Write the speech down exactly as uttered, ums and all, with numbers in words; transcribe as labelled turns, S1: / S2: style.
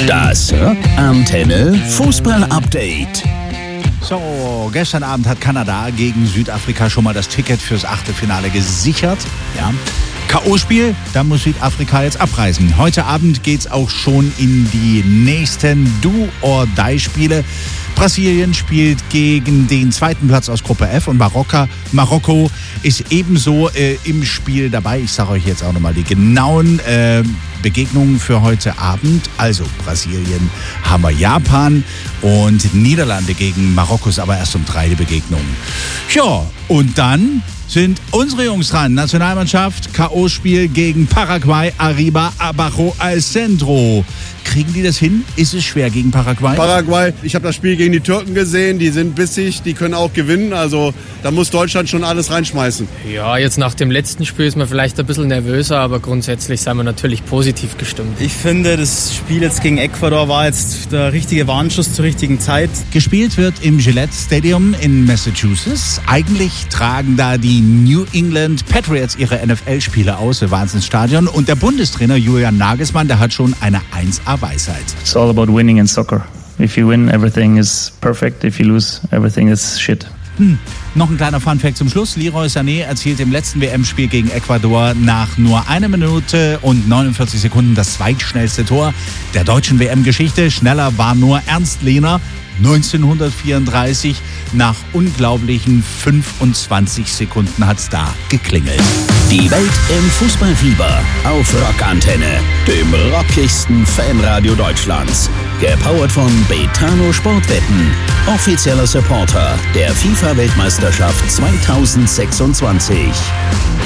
S1: Das Rockantenne Fußball-Update.
S2: So, gestern Abend hat Kanada gegen Südafrika schon mal das Ticket fürs Achtelfinale gesichert. Ja. K O-Spiel, da muss Südafrika jetzt abreisen. Heute Abend geht's auch schon in die nächsten Do-or-Die-Spiele. Brasilien spielt gegen den zweiten Platz aus Gruppe F und Marokko, Marokko ist ebenso äh, im Spiel dabei. Ich sage euch jetzt auch nochmal die genauen äh, Begegnungen für heute Abend. Also Brasilien haben wir Japan und Niederlande gegen Marokko ist aber erst um drei die Begegnung. Ja, und dann sind unsere Jungs dran. Nationalmannschaft, K O-Spiel gegen Paraguay, Arriba Abajo al Centro. Kriegen die das hin? Ist es schwer gegen Paraguay?
S3: Paraguay, ich habe das Spiel gegen die Türken gesehen, die sind bissig, die können auch gewinnen, also da muss Deutschland schon alles reinschmeißen.
S4: Ja, jetzt nach dem letzten Spiel ist man vielleicht ein bisschen nervöser, aber grundsätzlich sind wir natürlich positiv gestimmt.
S5: Ich finde, das Spiel jetzt gegen Ecuador war jetzt der richtige Warnschuss zur richtigen Zeit.
S2: Gespielt wird im Gillette Stadium in Massachusetts. Eigentlich tragen da die New England Patriots ihre N F L-Spiele aus, im Wahnsinnsstadion. Und der Bundestrainer Julian Nagelsmann, der hat schon eine eins A Weisheit.
S6: It's all about winning in soccer. If you win, everything is perfect. If you lose, everything is shit.
S2: Hm. Noch ein kleiner Funfact zum Schluss. Leroy Sané erzielt im letzten W M-Spiel gegen Ecuador nach nur einer Minute und neunundvierzig Sekunden das zweitschnellste Tor der deutschen W M-Geschichte. Schneller war nur Ernst Lehner neunzehnhundertvierunddreißig. Nach unglaublichen fünfundzwanzig Sekunden hat's da geklingelt.
S1: Die Welt im Fußballfieber auf Rockantenne, dem rockigsten Fanradio Deutschlands. Gepowert von Betano Sportwetten, offizieller Supporter der FIFA-Weltmeisterschaft zweitausendsechsundzwanzig.